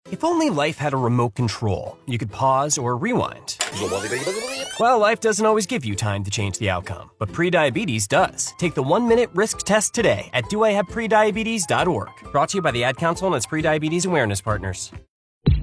If only life had a remote control, you could pause or rewind. Well, life doesn't always give you time to change the outcome, but prediabetes does. Take the 1-minute risk test today at doihaveprediabetes.org. Brought to you by the Ad Council and its prediabetes awareness partners.